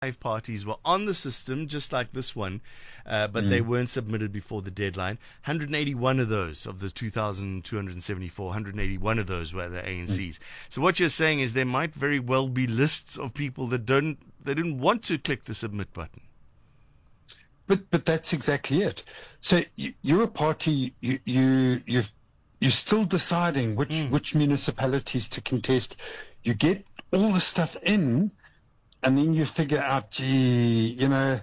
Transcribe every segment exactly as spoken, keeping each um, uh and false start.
Five parties were on the system, just like this one, uh, but mm. they weren't submitted before the deadline. one hundred eighty-one of those, of the two thousand two hundred seventy-four, one hundred eighty-one of those were the A N Cs. Mm. So what you're saying is there might very well be lists of people that don't, they didn't want to click the submit button. But but that's exactly it. So you, you're a party. You you you've, you're still deciding which mm. which municipalities to contest. You get all the stuff in. And then you figure out, gee, you know,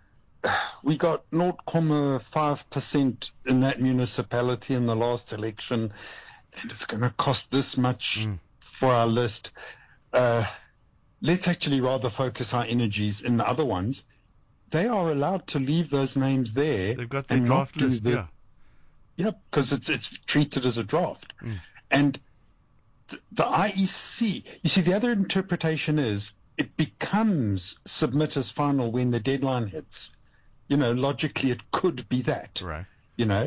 we got zero point five percent in that municipality in the last election, and it's going to cost this much mm. for our list. Uh, let's actually rather focus our energies in the other ones. They are allowed to leave those names there. They've got their draft list, the, yeah. Yeah, because it's, it's treated as a draft. Mm. And the, the I E C, you see, the other interpretation is, it becomes submit as final when the deadline hits. You know, logically it could be that. Right. You know,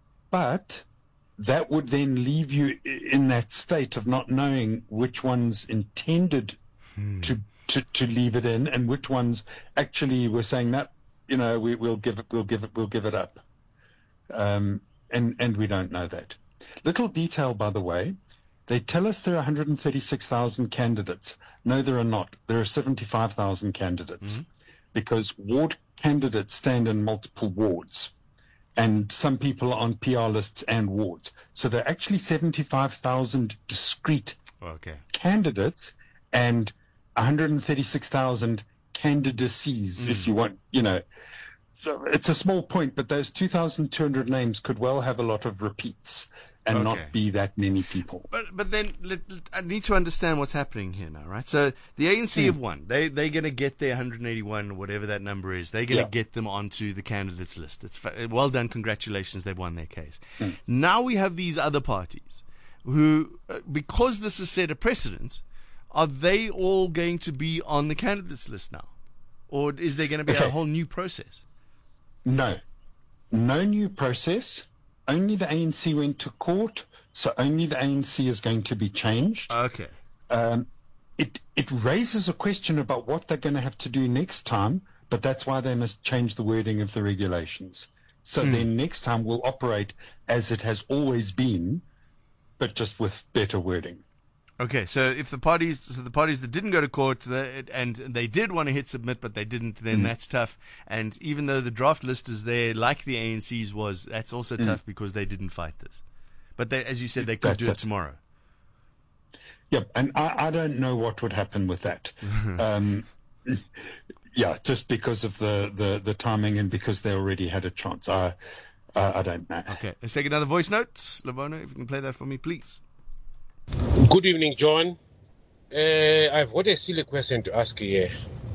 but that would then leave you in that state of not knowing which ones intended hmm. to, to, to leave it in and which ones actually were saying that, you know, we, we'll give it, we'll give it, we'll give it up. Um, and, and we don't know that. Little detail, by the way. They tell us there are one hundred thirty-six thousand candidates. No, there are not. There are seventy-five thousand candidates mm-hmm. because ward candidates stand in multiple wards, and some people are on P R lists and wards. So there are actually seventy-five thousand discrete okay. candidates and one hundred thirty-six thousand candidacies, mm-hmm. if you want, you know. So it's a small point, but those two thousand two hundred names could well have a lot of repeats. And okay. not be that many people. But but then let, let, I need to understand what's happening here now, right? So the A N C mm. have won. They they're going to get their one hundred eighty-one, whatever that number is. They're going to yeah. get them onto the candidates list. It's well done, congratulations. They've won their case. Mm. Now we have these other parties who, uh, because this has set a precedent, are they all going to be on the candidates list now, or is there going to be okay. a whole new process? No, no new process. Only the A N C went to court, so only the A N C is going to be changed. Okay. Um, it it raises a question about what they're going to have to do next time, but that's why they must change the wording of the regulations. So mm. then next time we'll operate as it has always been, but just with better wording. Okay, so if the parties, so the parties that didn't go to court they, and they did want to hit submit, but they didn't, then mm. that's tough. And even though the draft list is there, like the A N C's was, that's also mm. tough because they didn't fight this. But they, as you said, they could that's do it, it tomorrow. Yep, and I, I don't know what would happen with that. um, yeah, just because of the, the, the timing and because they already had a chance. I, I, I don't know. Okay, let's take another voice note. Lavono, if you can play that for me, please. Good evening, John. Uh, I've got a silly question to ask here.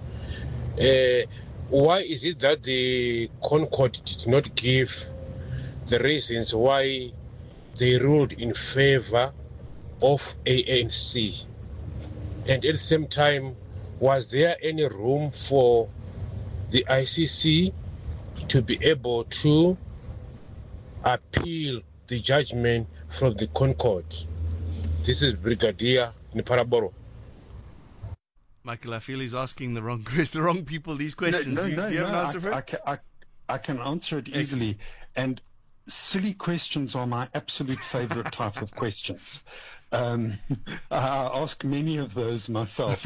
Uh, why is it that the Concord did not give the reasons why they ruled in favor of A N C? And at the same time, was there any room for the I C C to be able to appeal the judgment from the Concord? This is Brigadier in Paraboro. Michael, I feel he's asking the wrong the wrong people these questions. No, no, do you, no, do you have no, an answer I, for it? I, can, I, I can answer it easily. And silly questions are my absolute favorite type of questions. Um, I ask many of those myself.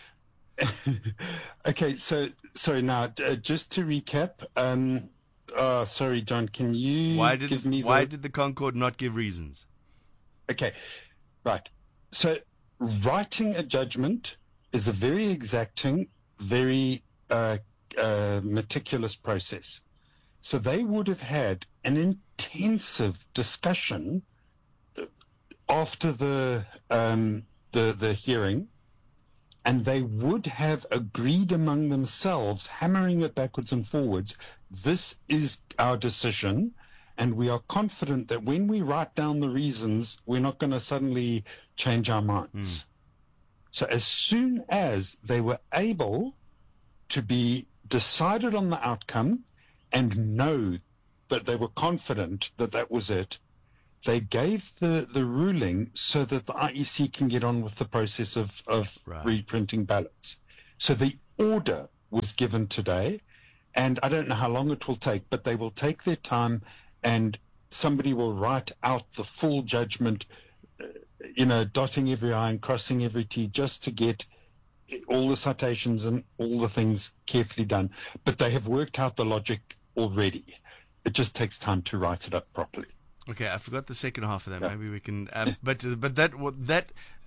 Okay, so sorry. Now, uh, just to recap. Um, uh, sorry, John. Can you why did, give me? Why the... did the Concord not give reasons? Okay, right. So writing a judgment is a very exacting, very uh, uh, meticulous process. So they would have had an intensive discussion after the um, the the hearing, and they would have agreed among themselves, hammering it backwards and forwards. This is our decision. And we are confident that when we write down the reasons, we're not going to suddenly change our minds. Mm. So as soon as they were able to be decided on the outcome and know that they were confident that that was it, they gave the, the ruling so that the I E C can get on with the process of, of right. reprinting ballots. So the order was given today. And I don't know how long it will take, but they will take their time and somebody will write out the full judgment, uh, you know, dotting every I and crossing every T, just to get all the citations and all the things carefully done. But they have worked out the logic already. It just takes time to write it up properly. Okay, I forgot the second half of that. Yeah. Maybe we can. Um, but uh, but that that.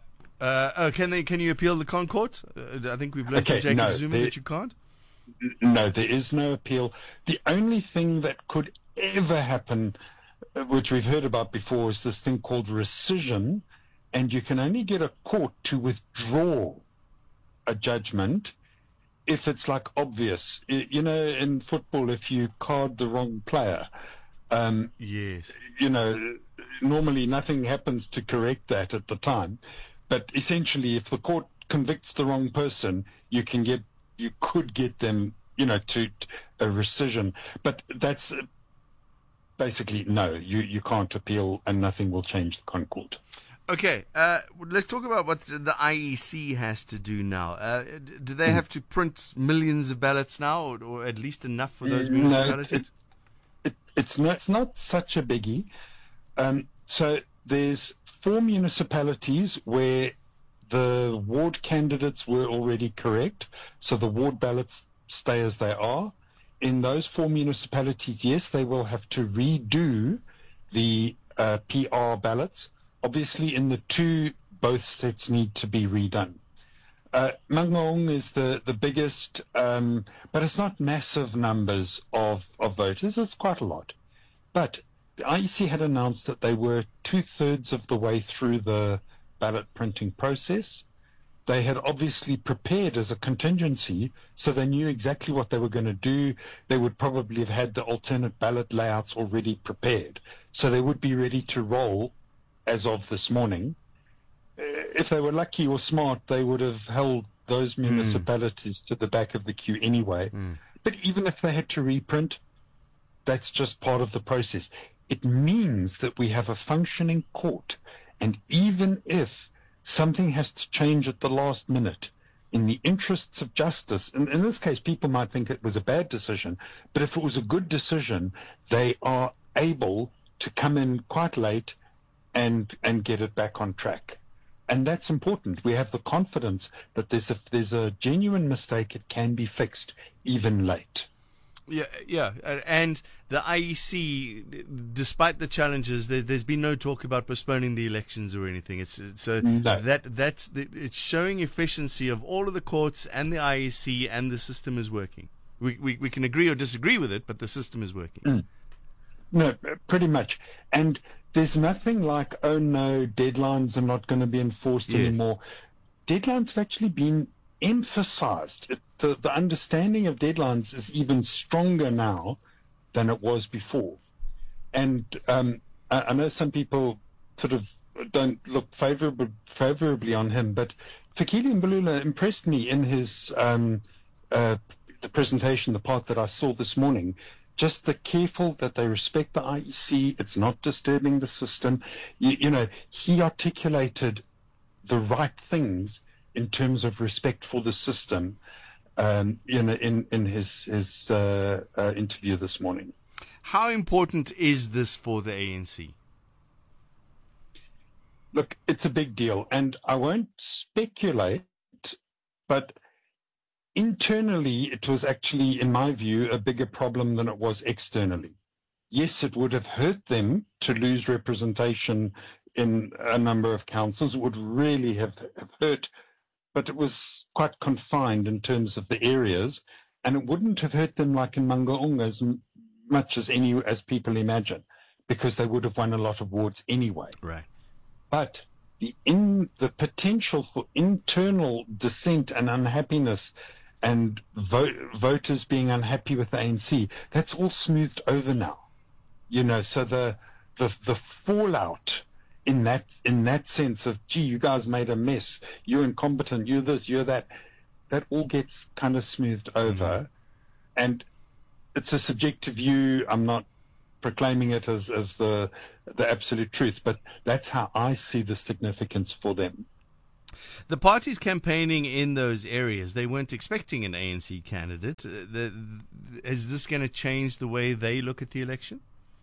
Uh, oh, can they? Can you appeal the ConCourt? Uh, I think we've learned Okay, from Jacob no, Zuma there- that you can't. No, there is no appeal. The only thing that could ever happen, uh, which we've heard about before, is this thing called rescission, and you can only get a court to withdraw a judgment if it's like obvious. Y- You know, in football, if you card the wrong player, um, Yes. you know, normally nothing happens to correct that at the time. But essentially, if the court convicts the wrong person, you can get, you could get them, you know, to a rescission. But that's uh, basically no, you, you can't appeal and nothing will change the ConCourt. Okay, uh, let's talk about what the I E C has to do now. Uh, d- do they have to print millions of ballots now, or, or at least enough for those No, municipalities? it, it, it's not, it's not such a biggie. Um, so there's four municipalities where the ward candidates were already correct, so the ward ballots stay as they are. In those four municipalities, yes, they will have to redo the uh, P R ballots. Obviously, in the two, both sets need to be redone. Uh, Mangaung is the, the biggest, um, but it's not massive numbers of, of voters. It's quite a lot. But the I E C had announced that they were two-thirds of the way through the ballot printing process. They had obviously prepared as a contingency, so they knew exactly what they were going to do. They would probably have had the alternate ballot layouts already prepared. So they would be ready to roll as of this morning. Uh, If they were lucky or smart, they would have held those municipalities mm. to the back of the queue anyway. Mm. But even if they had to reprint, that's just part of the process. It means that we have a functioning court. And even if something has to change at the last minute, in the interests of justice, and in this case, people might think it was a bad decision, but if it was a good decision, they are able to come in quite late and and get it back on track. And that's important. We have the confidence that there's a, there's a genuine mistake, it can be fixed, even late. Yeah, yeah, and the I E C, despite the challenges, there, there's been no talk about postponing the elections or anything. It's so No. that that's the, it's showing efficiency of all of the courts and the I E C, and the system is working. We we, we can agree or disagree with it, but the system is working. Mm. No, pretty much. And there's nothing like, oh no, deadlines are not going to be enforced Yes. anymore. Deadlines have actually been emphasized. It, the, the understanding of deadlines is even stronger now than it was before. And um, I, I know some people sort of don't look favorable, favorably on him, but Fikile Mbalula impressed me in his um, uh, the presentation, the part that I saw this morning. Just the careful that they respect the I E C, it's not disturbing the system. You, you know, he articulated the right things in terms of respect for the system, um, you know, in, in his, his uh, uh, interview this morning. How important is this for the A N C? Look, it's a big deal, and I won't speculate, but internally, it was actually, in my view, a bigger problem than it was externally. Yes, it would have hurt them to lose representation in a number of councils. It would really have, have hurt, but it was quite confined in terms of the areas, and it wouldn't have hurt them like in Mangaung as m- much as any as people imagine, because they would have won a lot of wards anyway. Right. But the in the potential for internal dissent and unhappiness and vo- voters being unhappy with the A N C, that's all smoothed over now. You know, so the the the fallout in that in that sense of, gee, you guys made a mess, you're incompetent, you're this, you're that, that all gets kind of smoothed over. Mm-hmm. And it's a subjective view. I'm not proclaiming it as, as the the absolute truth, but that's how I see the significance for them. The parties campaigning in those areas, they weren't expecting an A N C candidate. Uh, the, is this going to change the way they look at the election?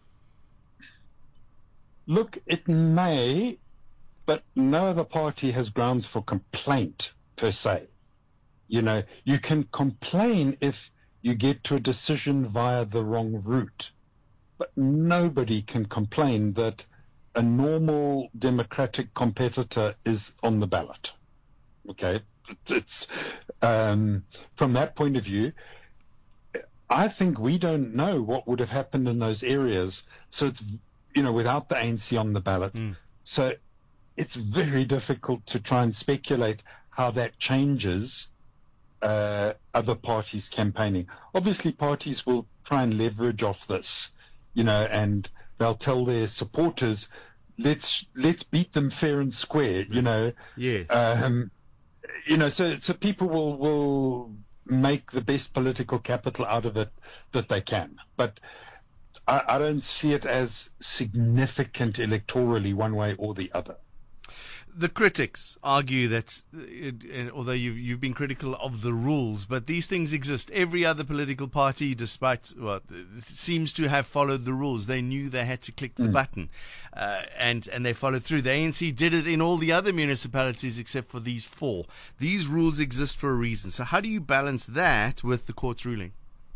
Look, it may, but no other party has grounds for complaint per se. You know, you can complain if you get to a decision via the wrong route, but nobody can complain that a normal democratic competitor is on the ballot. Okay, it's um, from that point of view, I think we don't know what would have happened in those areas. So it's, you know, without the A N C on the ballot. Mm. So it's very difficult to try and speculate how that changes uh, other parties campaigning. Obviously, parties will try and leverage off this, you know, and they'll tell their supporters, let's let's beat them fair and square, you know. Yeah. Um, you know, so so people will will make the best political capital out of it that they can. But I, I don't see it as significant electorally one way or the other. The critics argue that, uh, although you've, you've been critical of the rules, but these things exist. Every other political party, despite well, seems to have followed the rules. They knew they had to click the mm. button, uh, and and they followed through. The A N C did it in all the other municipalities except for these four. These rules exist for a reason. So how do you balance that with the court's ruling?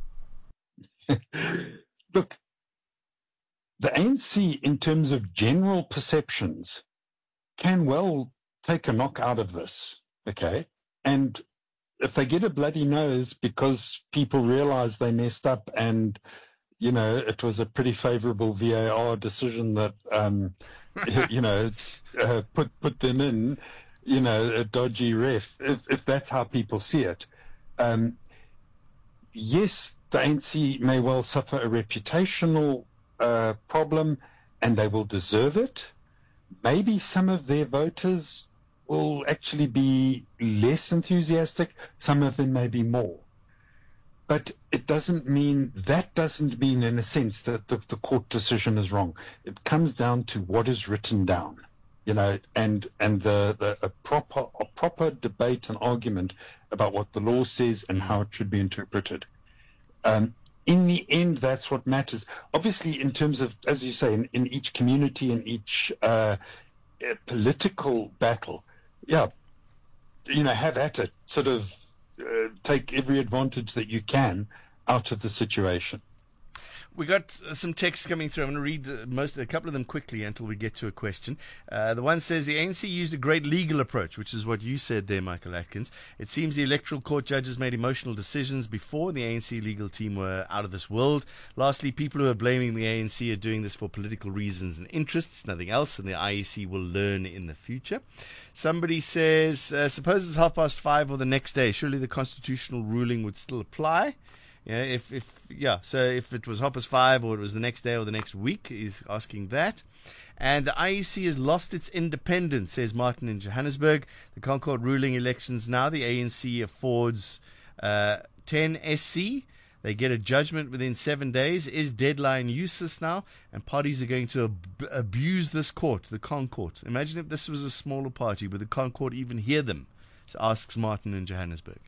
Look, the A N C, in terms of general perceptions, can well take a knock out of this, okay? And if they get a bloody nose because people realize they messed up and, you know, it was a pretty favorable V A R decision that, um, you know, uh, put put them in, you know, a dodgy ref, if, if that's how people see it. Um, yes, the A N C may well suffer a reputational uh, problem, and they will deserve it. Maybe some of their voters will actually be less enthusiastic. Some of them may be more. But it doesn't mean, that doesn't mean in a sense that the, the court decision is wrong. It comes down to what is written down, you know, and, and the, the a proper, a proper debate and argument about what the law says and how it should be interpreted. Um, In the end, that's what matters. Obviously, in terms of, as you say, in, in each community, in each uh, political battle, yeah, you know, have at it. Sort of uh, take every advantage that you can out of the situation. We got uh, some texts coming through. I'm going to read uh, most, a couple of them quickly until we get to a question. Uh, the one says the A N C used a great legal approach, which is what you said there, Michael Atkins. It seems the electoral court judges made emotional decisions before the A N C legal team were out of this world. Lastly, people who are blaming the A N C are doing this for political reasons and interests, nothing else, and the I E C will learn in the future. Somebody says, uh, suppose it's half past five or the next day, surely the constitutional ruling would still apply. Yeah, if, if, yeah, so if it was half past five or it was the next day or the next week, he's asking that. And the I E C has lost its independence, says Martin in Johannesburg. The Concord ruling elections now, the A N C affords uh, ten S C. They get a judgment within seven days. Is deadline useless now? And parties are going to ab- abuse this court, the Concord. Imagine if this was a smaller party. Would the Concord even hear them? So asks Martin in Johannesburg.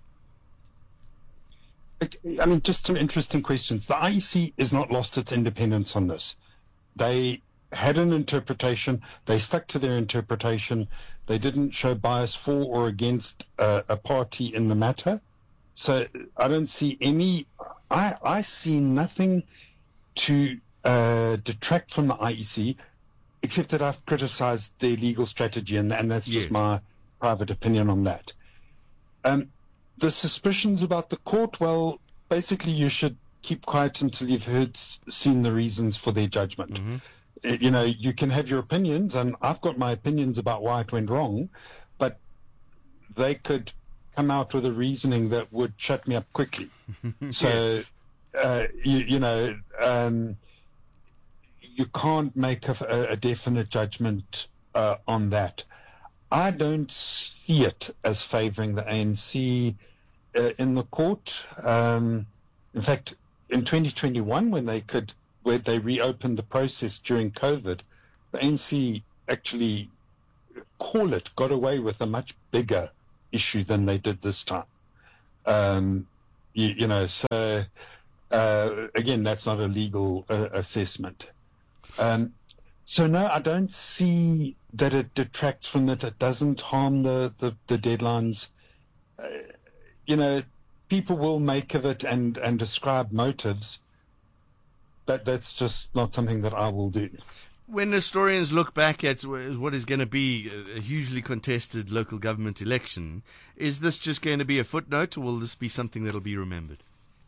I mean, just some interesting questions. The I E C has not lost its independence on this. They had an interpretation. They stuck to their interpretation. They didn't show bias for or against uh, a party in the matter. So I don't see any, I, I see nothing to uh, detract from the I E C, except that I've criticized their legal strategy, and, and that's just yeah. my private opinion on that. Um, The suspicions about the court, well, basically you should keep quiet until you've heard, seen the reasons for their judgment. Mm-hmm. You know, you can have your opinions, and I've got my opinions about why it went wrong, but they could come out with a reasoning that would shut me up quickly. So, uh, you, you know, um, you can't make a, a definite judgment uh, on that. I don't see it as favoring the A N C uh, in the court. Um, in fact, in twenty twenty-one, when they could, where they reopened the process during COVID, the A N C actually call it, got away with a much bigger issue than they did this time. Um, you, you know, so uh, again, that's not a legal uh, assessment. Um, so no, I don't see that it detracts from it. It doesn't harm the, the, the deadlines. Uh, you know, people will make of it and, and describe motives, but that's just not something that I will do. When historians look back at what is going to be a hugely contested local government election, is this just going to be a footnote, or will this be something that will be remembered?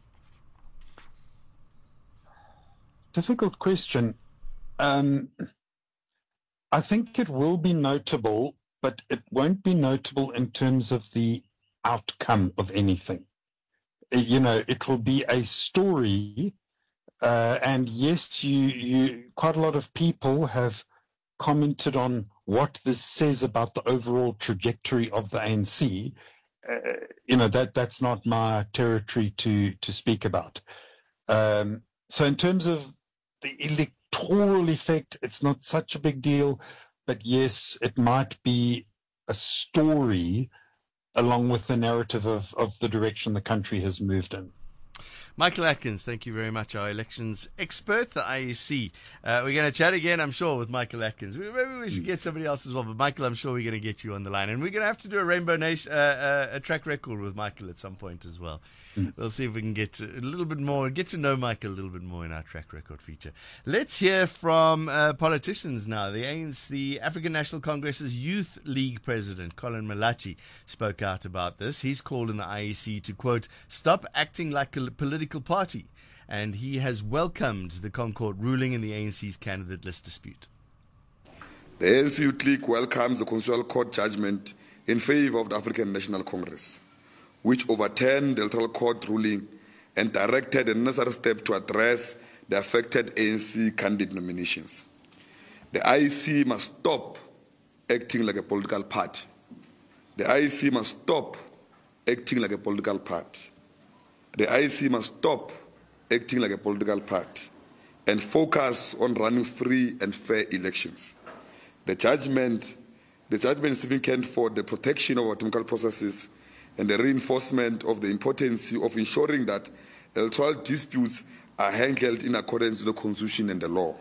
Difficult question. Um, I think it will be notable, but it won't be notable in terms of the outcome of anything. You know, it will be a story. Uh, and yes, you, you, quite a lot of people have commented on what this says about the overall trajectory of the A N C. Uh, you know, that that's not my territory to, to speak about. Um, so in terms of the electoral effect, it's not such a big deal. But yes, it might be a story along with the narrative of, of the direction the country has moved in. Michael Atkins, thank you very much, our elections expert, the I E C. Uh, we're going to chat again, I'm sure, with Michael Atkins. Maybe we should get somebody else as well, but Michael, I'm sure we're going to get you on the line. And we're going to have to do a Rainbow Nation, uh, uh, a track record with Michael at some point as well. Mm. We'll see if we can get a little bit more, get to know Michael a little bit more in our track record feature. Let's hear from uh, politicians now. The A N C, African National Congress's Youth League president, Colin Malachi, spoke out about this. He's called on the I E C to, quote, stop acting like a political party. And he has welcomed the Concord ruling in the A N C's candidate list dispute. The A N C Youth League welcomes the Constitutional Court judgment in favor of the African National Congress, which overturned the Electoral Court ruling and directed the necessary step to address the affected A N C candidate nominations. The I E C must stop acting like a political party. The I E C must stop acting like a political party. The I E C must stop acting like a political party and focus on running free and fair elections. The judgment, the judgment is significant for the protection of our democratic processes and the reinforcement of the importance of ensuring that electoral disputes are handled in accordance with the Constitution and the law.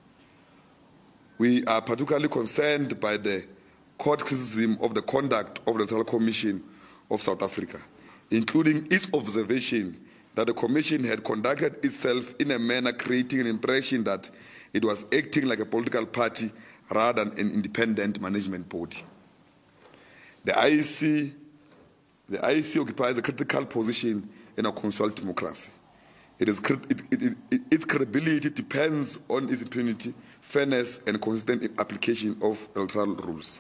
We are particularly concerned by the court criticism of the conduct of the Electoral Commission of South Africa, including its observation that the Commission had conducted itself in a manner creating an impression that it was acting like a political party rather than an independent management body. The I E C, the I E C occupies a critical position in a constitutional democracy. It is, it, it, it, its credibility depends on its impunity, fairness, and consistent application of electoral rules.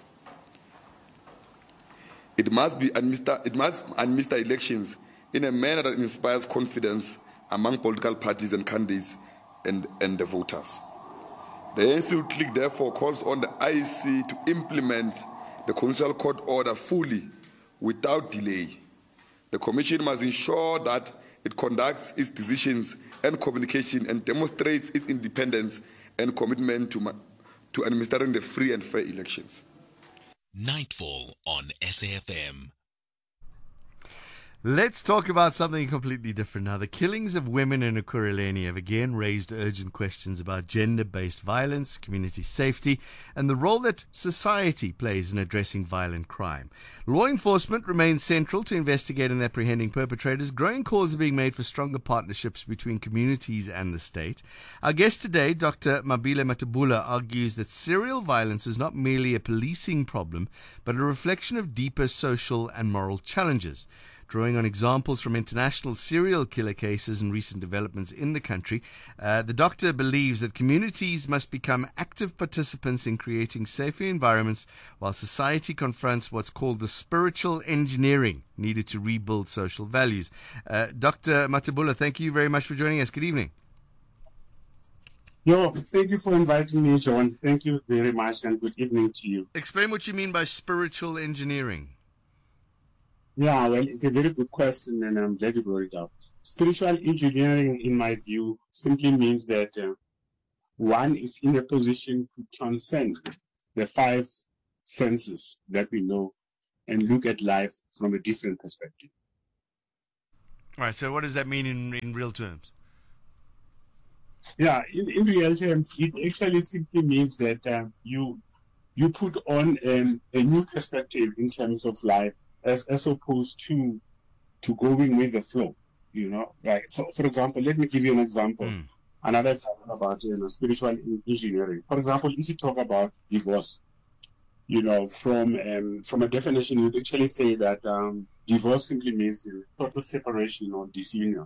It must be administer, it must administer elections in a manner that inspires confidence among political parties and candidates and, and the voters. The A N C Youth League therefore calls on the I E C to implement the Constitutional Court order fully without delay. The Commission must ensure that it conducts its decisions and communication and demonstrates its independence and commitment to, to administering the free and fair elections. Nightfall on S A F M. Let's talk about something completely different now. The killings of women in Ekurhuleni have again raised urgent questions about gender-based violence, community safety, and the role that society plays in addressing violent crime. Law enforcement remains central to investigating and apprehending perpetrators. Growing calls are being made for stronger partnerships between communities and the state. Our guest today, Doctor Mabile Matabula, argues that serial violence is not merely a policing problem, but a reflection of deeper social and moral challenges. Drawing on examples from international serial killer cases and recent developments in the country, uh, the doctor believes that communities must become active participants in creating safer environments while society confronts what's called the spiritual engineering needed to rebuild social values. Uh, Doctor Matabula, thank you very much for joining us. Good evening. Yo, thank you for inviting me, John. Thank you very much, and good evening to you. Explain what you mean by spiritual engineering. Yeah, well, it's a very good question, and I'm glad you brought it up. Spiritual engineering, in my view, simply means that uh, one is in a position to transcend the five senses that we know and look at life from a different perspective. Right. So what does that mean in, in real terms? Yeah, in, in real terms, it actually simply means that uh, you you put on um, a new perspective in terms of life, as as opposed to to going with the flow. You know, right? For for example, let me give you an example. Mm. Another example about you know spiritual engineering. For example, if you talk about divorce, you know, from um, from a definition, you'd actually say that um, divorce simply means you know, total separation or disunion.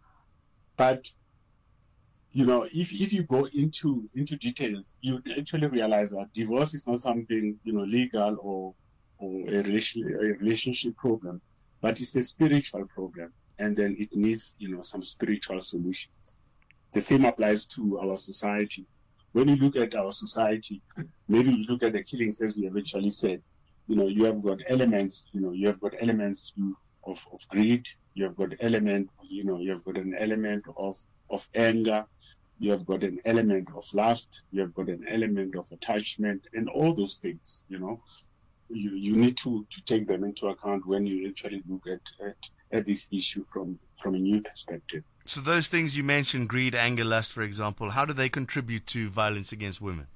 But you know, if if you go into into details, you actually realize that divorce is not something you know legal or or a, relation, a relationship problem, but it's a spiritual problem, and then it needs you know some spiritual solutions. The same applies to our society. When you look at our society, maybe you look at the killings, as we have actually said. You know, you have got elements. You know, you have got elements of of greed. You have got element. You know, you have got an element of of anger. You have got an element of lust. You have got an element of attachment, and all those things. You know, you you need to to take them into account when you actually look at at, at this issue from from a new perspective. So those things you mentioned, greed, anger, lust, for example, how do they contribute to violence against women?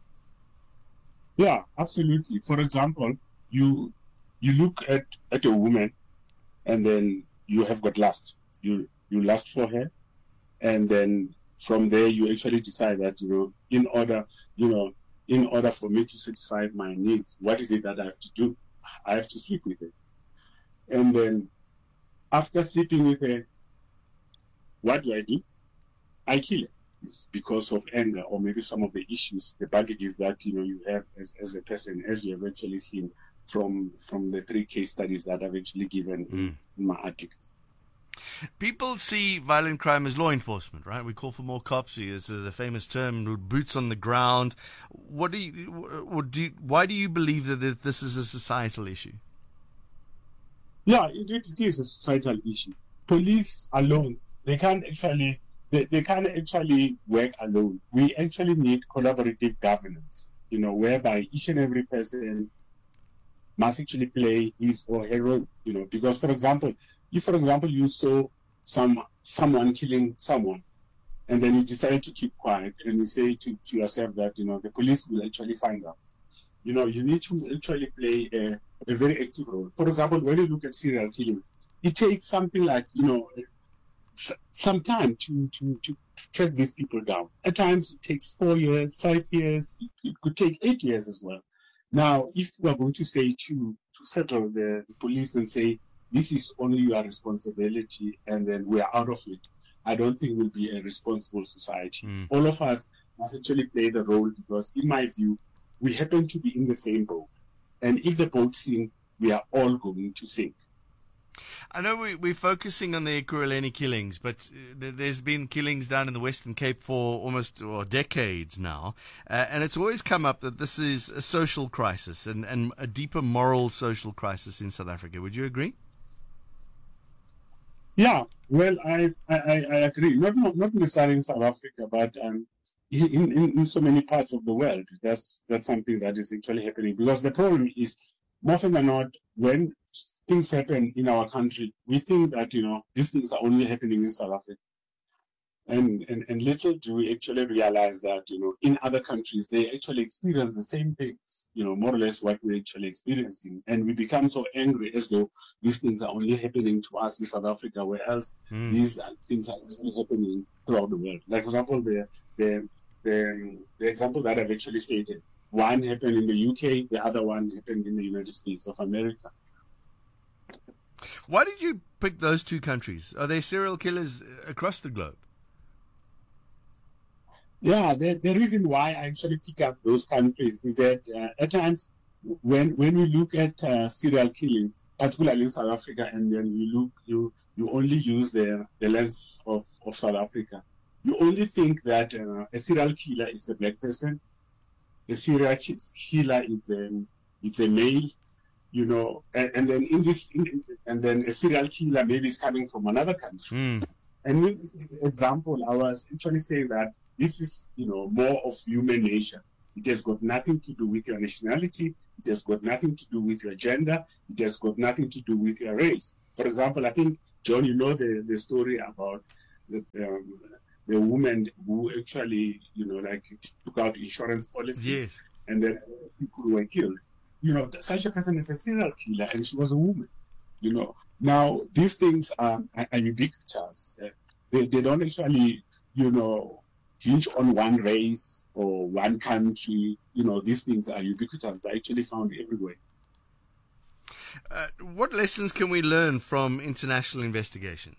Yeah, absolutely. For example, you you look at, at a woman, and then you have got lust. You you lust for her, and then from there you actually decide that you know in order you know in order for me to satisfy my needs, what is it that I have to do? I have to sleep with her, and then after sleeping with her, what do I do? I kill her. It's because of anger or maybe some of the issues, the baggages that you know you have as, as a person, as you have actually seen from from the three case studies that I've actually given mm. in, in my article. People see violent crime as law enforcement, right? We call for more cops. It's the famous term, boots on the ground. What do you, what do you, why do you believe that this is a societal issue? Yeah, it, it is a societal issue. Police alone, they can't actually they, they can't actually work alone. We actually need collaborative governance, you know, whereby each and every person must actually play his or her role, you know, because for example, if for example you saw some someone killing someone and then you decided to keep quiet and you say to, to yourself that, you know, the police will actually find out. You know, you need to actually play a, a very active role. For example, when you look at serial killing, it takes something like, you know, some time to, to, to track these people down. At times it takes four years, five years, it could take eight years as well. Now, if we are going to say to, to settle the police and say, this is only your responsibility and then we are out of it, I don't think we'll be a responsible society. Mm. All of us must actually play the role because, in my view, we happen to be in the same boat. And if the boat sinks, we are all going to sink. I know we, we're focusing on the Ekurhuleni killings, but uh, there's been killings down in the Western Cape for almost or decades now. Uh, and it's always come up that this is a social crisis and, and a deeper moral social crisis in South Africa. Would you agree? Yeah, well, I, I, I agree. Not, not not necessarily in South Africa, but um, in, in, in so many parts of the world. That's that's something that is actually happening. Because the problem is, more often than not, when things happen in our country, we think that, you know, these things are only happening in South Africa. And, and, and little do we actually realize that, you know, in other countries, they actually experience the same things, you know, more or less what we're actually experiencing. And we become so angry as though these things are only happening to us in South Africa, where else mm. these things are actually happening throughout the world. Like, for example, the, the, the, the example that I've actually stated, one happened in the U K, the other one happened in the United States of America. Why did you pick those two countries? Are there serial killers across the globe? Yeah, the, the reason why I actually pick up those countries is that uh, at times when when we look at uh, serial killings, particularly in South Africa, and then you look you you only use the the lens of, of South Africa, you only think that uh, a serial killer is a black person, a serial killer is a it's a male, you know, and, and then in this in, and then a serial killer maybe is coming from another country. Mm. And with this example, I was actually saying that this is, you know, more of human nature. It has got nothing to do with your nationality. It has got nothing to do with your gender. It has got nothing to do with your race. For example, I think, John, you know the, the story about the, um, the woman who actually, you know, like took out insurance policies, yes. and then people were killed. You know, such a person is a serial killer, and she was a woman. You know, now these things are, are ubiquitous. Uh, they, they don't actually, you know, hinge on one race or one country. You know, these things are ubiquitous. They're actually found everywhere. Uh, what lessons can we learn from international investigations?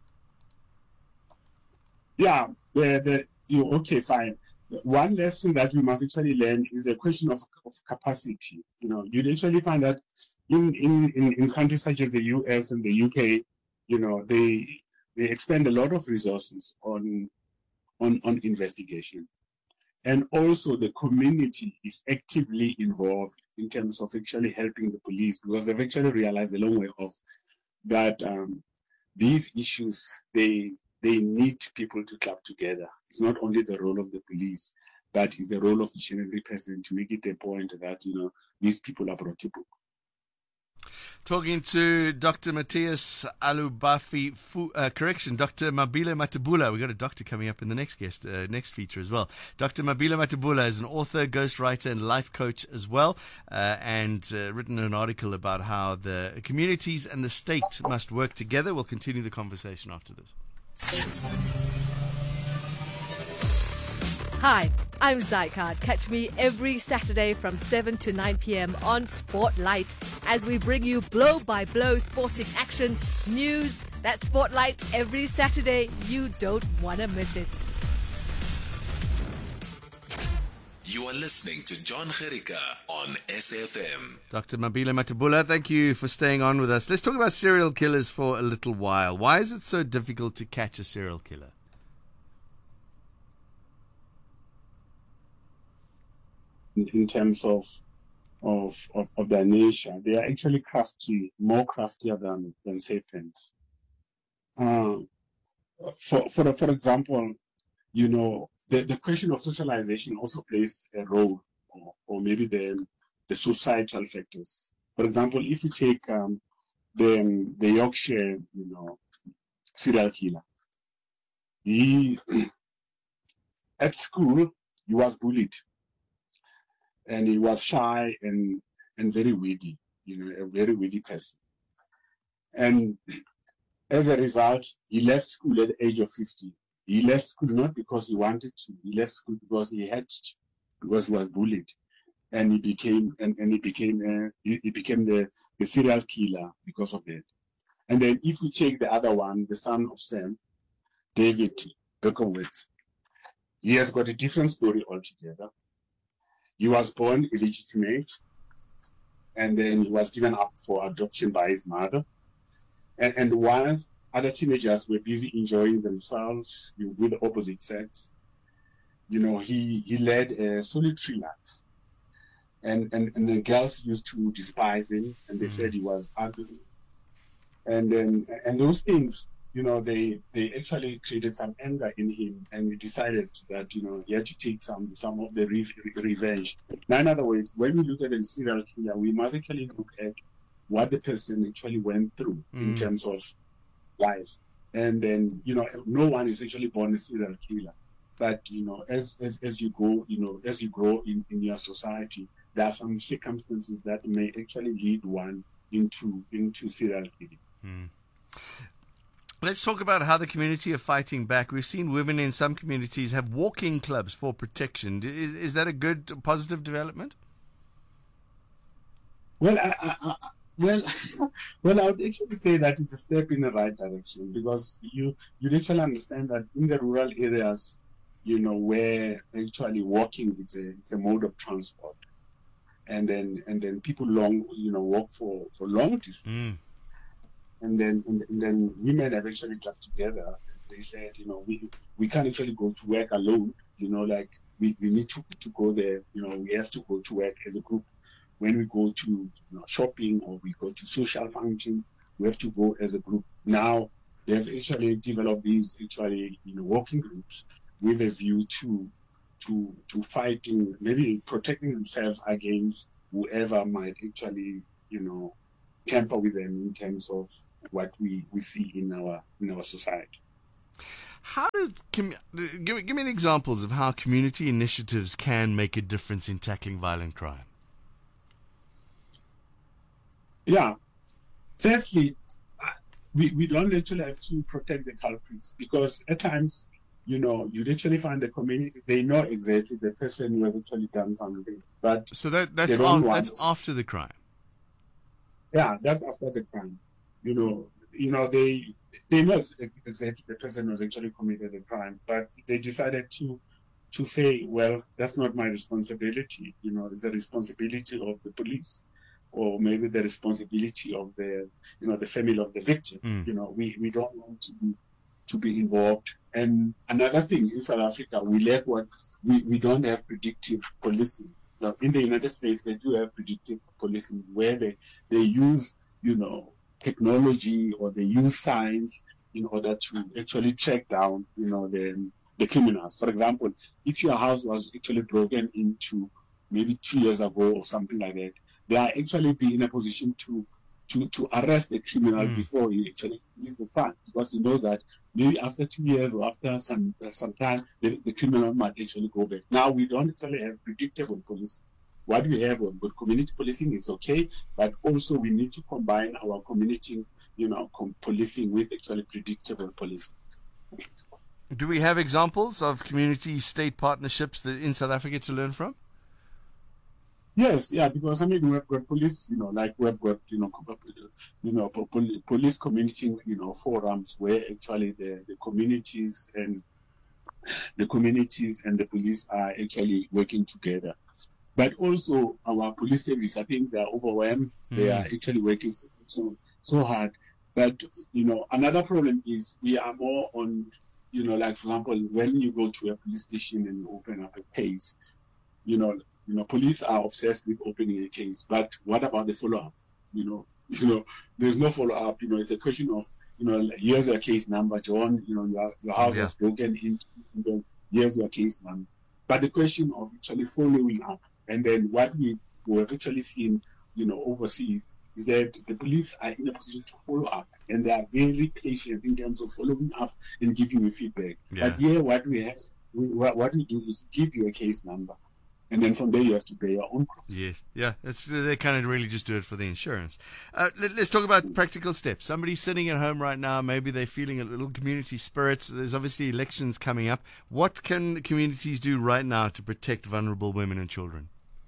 Yeah, the, the, you, okay, fine. One lesson that we must actually learn is the question of, of capacity. You know, you'd actually find that in, in, in, in countries such as the U S and the U K, you know, they they expend a lot of resources on on, on investigation. And also the community is actively involved in terms of actually helping the police, because they've actually realized a long way off that um, these issues, they they need people to club together. It's not only the role of the police, but it's the role of each and every person to make it a point that, you know, these people are brought to book. Talking to Doctor Matthias Alubafi, uh, correction, Doctor Mabile Matabula. We've got a doctor coming up in the next guest, uh, next feature as well. Doctor Mabile Matabula is an author, ghostwriter, and life coach as well, uh, and uh, written an article about how the communities and the state must work together. We'll continue the conversation after this. Hi, I'm Zycard. Catch me every Saturday from seven to nine p.m. on Spotlight as we bring you blow-by-blow sporting action, news. That's Spotlight every Saturday. You don't want to miss it. You are listening to John Gericka on S F M. Doctor Mabile Matabula, thank you for staying on with us. Let's talk about serial killers for a little while. Why is it so difficult to catch a serial killer? In terms of, of of of their nature, they are actually crafty, more craftier than than serpents. Uh, for for for example, you know, the, the question of socialization also plays a role, or, or maybe the the societal factors. For example, if you take um, the the Yorkshire, you know, serial killer, he at school he was bullied. And he was shy and, and very witty, you know, a very witty person. And as a result, he left school at the age of fifty. He left school not because he wanted to. He left school because he had to, because he was bullied. And he became and, and he became uh, he, he became the, the serial killer because of that. And then if we take the other one, the son of Sam, David Berkowitz, he has got a different story altogether. He was born illegitimate, and then he was given up for adoption by his mother. And, and once other teenagers were busy enjoying themselves with the opposite sex, you know, he, he led a solitary life. And, and, and the girls used to despise him, and they said he was ugly. And then, and those things, you know, they, they actually created some anger in him, and he decided that, you know, he had to take some, some of the re- revenge. Now, in other words, when we look at a serial killer, we must actually look at what the person actually went through mm. in terms of life. And then, you know, no one is actually born a serial killer. But, you know, as, as, as you go, you know, as you grow in, in your society, there are some circumstances that may actually lead one into, into serial killing. Mm. Let's talk about how the community are fighting back. We've seen women in some communities have walking clubs for protection. Is, is that a good, positive development? Well, I, I, I, well, well, I would actually say that it's a step in the right direction, because you you actually understand that in the rural areas, you know, where actually walking is a it's a mode of transport, and then and then people long you know walk for, for long distances. Mm. And then, and then women have actually got together. They said, you know, we we can't actually go to work alone. You know, like we, we need to, to go there. You know, we have to go to work as a group. When we go to you know, shopping or we go to social functions, we have to go as a group. Now they have actually developed these actually you know working groups with a view to to to fighting, maybe protecting themselves against whoever might actually, you know, tamper with them in terms of what we, we see in our in our society. How does com- give me, give me examples of how community initiatives can make a difference in tackling violent crime? Yeah. Firstly, we, we don't actually have to protect the culprits, because at times, you know, you'd actually find the community, they know exactly the person who has actually done something. But so that that's, af- that's after the crime. Yeah, that's after the crime. You know, you know, they they know exactly the person who has actually committed the crime, but they decided to to say, well, that's not my responsibility. You know, it's the responsibility of the police, or maybe the responsibility of the, you know, the family of the victim. Mm. You know, we, we don't want to be to be involved. And another thing, in South Africa, we lack what we, we don't have predictive policing. Now, in the United States, they do have predictive policing where they, they use, you know, technology, or they use science in order to actually track down, you know, the the criminals. For example, if your house was actually broken into maybe two years ago or something like that, they are actually be in a position to to, to arrest the criminal mm. before he actually commits the crime, because he knows that maybe after two years or after some uh, some time, the, the criminal might actually go back. Now, we don't actually have predictable policing. What we have with community policing is okay, but also we need to combine our community, you know, com- policing with actually predictable policing. Do we have examples of community-state partnerships that in South Africa to learn from? Yes, yeah, because I mean we've got police, you know, like we've got, you know, you know, police community, you know, forums where actually the, the communities and the communities and the police are actually working together. But also our police service, I think they are overwhelmed. Mm. They are actually working so so hard. But you know, another problem is we are more on, you know, like for example, when you go to a police station and you open up a case, you know. You know, police are obsessed with opening a case, but what about the follow-up? You know, you know, there's no follow-up. You know, it's a question of, you know, here's your case number, John. You know, your your house yeah. was broken into. You know, here's your case number. But the question of actually following up, and then what we've, we've actually seen, you know, overseas is that the police are in a position to follow up, and they are very patient in terms of following up and giving you feedback. Yeah. But here, what we have, we, what we do is give you a case number. And then from there, you have to pay your own costs. Yes, yeah, it's, they kind of really just do it for the insurance. Uh, let, let's talk about practical steps. Somebody's sitting at home right now, maybe they're feeling a little community spirit. There's obviously elections coming up. What can communities do right now to protect vulnerable women and children?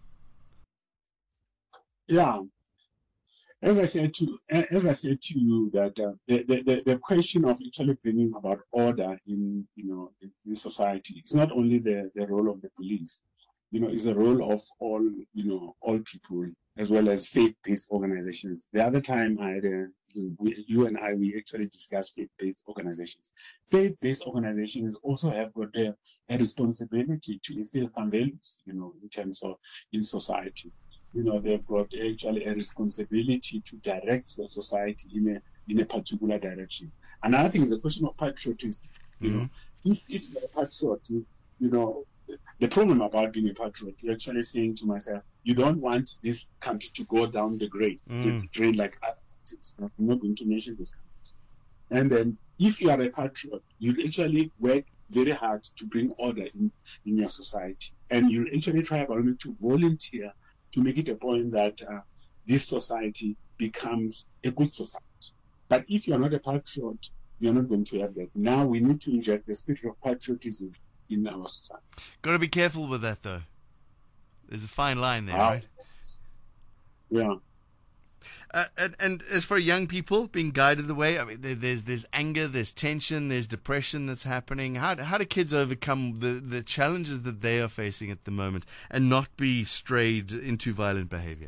Yeah, as I said to as I said to you, that uh, the, the the question of actually bringing about order in you know in, in society is not only the, the role of the police. You know, is a role of all, you know, all people, as well as faith-based organizations. The other time I had a, we, you and I, we actually discussed faith-based organizations. Faith-based organizations also have got a, a responsibility to instill some values, you know, in terms of in society. You know, they've got actually a responsibility to direct the society in a in a particular direction. Another thing is the question of patriotism. You mm-hmm. know, if if you're a patriot, you, you know, the problem about being a patriot, you're actually saying to myself, you don't want this country to go down the drain, mm. the drain like us. I'm not going to mention this country. And then, if you are a patriot, you actually work very hard to bring order in, in your society. And you actually try to volunteer to make it a point that uh, this society becomes a good society. But if you're not a patriot, you're not going to have that. Now we need to inject the spirit of patriotism in our society. Got to be careful with that, though. There's a fine line there, ah. right? Yeah. Uh, and, and as for young people being guided the way, I mean, there, there's there's anger, there's tension, there's depression that's happening. How how do kids overcome the, the challenges that they are facing at the moment and not be strayed into violent behavior?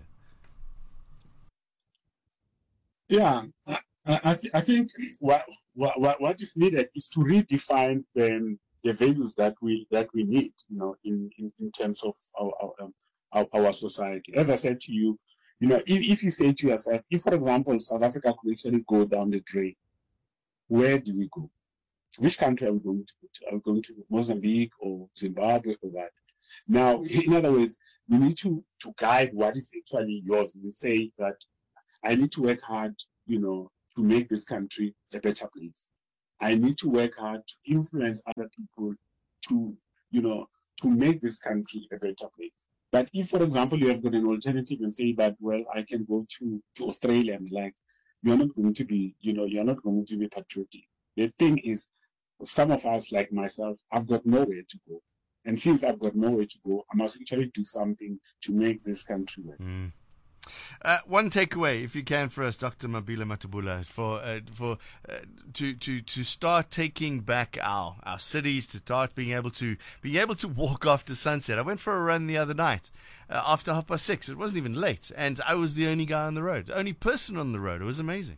Yeah, I, I, th- I think what, what what is needed is to redefine the the values that we that we need, you know, in, in, in terms of our our, um, our our society. As I said to you, you know, if, if you say to yourself, if for example South Africa could actually go down the drain, where do we go? Which country are we going to go to? Are we going to Mozambique or Zimbabwe or what? Now, in other words, we need to, to guide what is actually yours. We say that I need to work hard, you know, to make this country a better place. I need to work hard to influence other people to, you know, to make this country a better place. But if, for example, you have got an alternative and say that, well, I can go to, to Australia and like, you're not going to be, you know, you're not going to be patriotic. The thing is, some of us, like myself, I've got nowhere to go. And since I've got nowhere to go, I must actually do something to make this country work. Mm. Uh, one takeaway, if you can, for us, Doctor Mabila Matabula, for uh, for uh, to to to start taking back our our cities, to start being able to being able to walk after sunset. I went for a run the other night uh, after half past six. It wasn't even late, and I was the only guy on the road, only person on the road. It was amazing.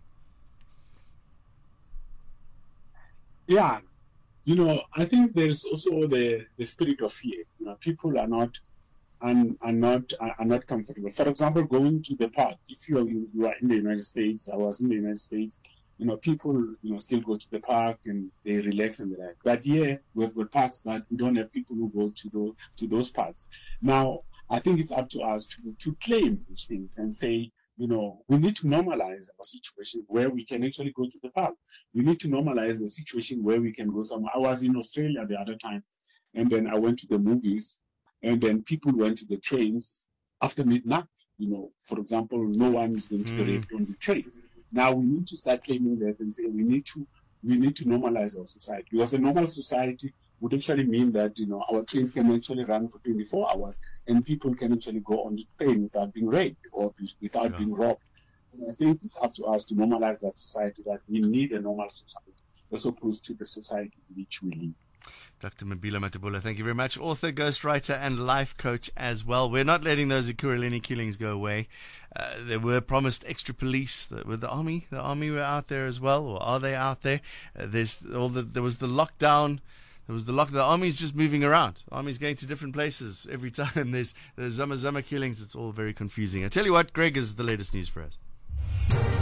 Yeah, you know, I think there's also the the spirit of fear. You know, people are not. And are not are not comfortable. For example, going to the park. If you are, you are in the United States, I was in the United States. You know, people you know still go to the park and they relax and they like. But yeah, we've got parks, but we don't have people who go to those to those parks. Now, I think it's up to us to to claim these things and say, you know, we need to normalize our situation where we can actually go to the park. We need to normalize the situation where we can go somewhere. I was in Australia the other time, and then I went to the movies. And then people went to the trains after midnight. You know, for example, no one is going to be raped on the train. Now we need to start claiming that and say we need to we need to normalize our society, because a normal society would actually mean that you know our trains can actually run for twenty-four hours and people can actually go on the train without being raped or be, without yeah. being robbed. And I think it's up to us to normalize that society, that we need a normal society as opposed to the society in which we live. Doctor Mabila Matabula, thank you very much. Author, ghostwriter, and life coach as well. We're not letting those Ekurhuleni killings go away. Uh, there were promised extra police with the army. The army were out there as well, or are they out there? Uh, there's all the, there was the lockdown. There was the lock. The army's just moving around. The army's going to different places every time. There's there's Zama Zama killings. It's all very confusing. I tell you what, Greg is the latest news for us.